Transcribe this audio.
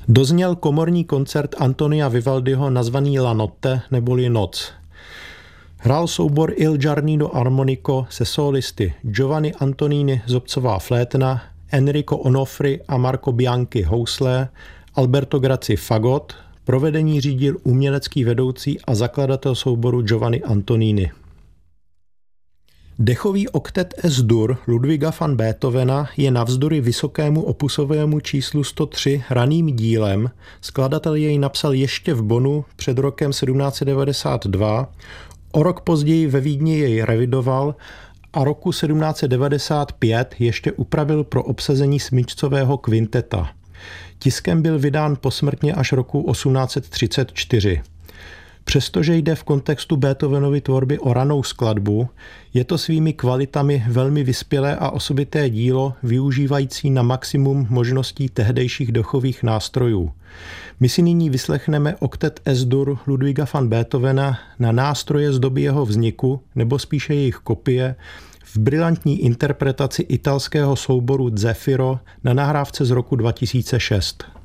Dozněl komorní koncert Antonia Vivaldiho nazvaný La Notte neboli Noc. Hrál soubor Il Giardino Armonico se solisty Giovanni Antonini zobcová flétna, Enrico Onofri a Marco Bianchi housle, Alberto Graci fagot, provedení řídil umělecký vedoucí a zakladatel souboru Giovanni Antonini. Dechový oktet Es-Dur Ludwiga van Beethovena je navzdory vysokému opusovému číslu 103 raným dílem. Skladatel jej napsal ještě v Bonnu před rokem 1792, o rok později ve Vídni jej revidoval a roku 1795 ještě upravil pro obsazení smyčcového kvinteta. Tiskem byl vydán posmrtně až roku 1834. Přestože jde v kontextu Beethovenovy tvorby o ranou skladbu, je to svými kvalitami velmi vyspělé a osobité dílo, využívající na maximum možností tehdejších dechových nástrojů. My si nyní vyslechneme oktet Es-Dur Ludwiga van Beethovena na nástroje z doby jeho vzniku, nebo spíše jejich kopie, v brilantní interpretaci italského souboru Zefiro na nahrávce z roku 2006.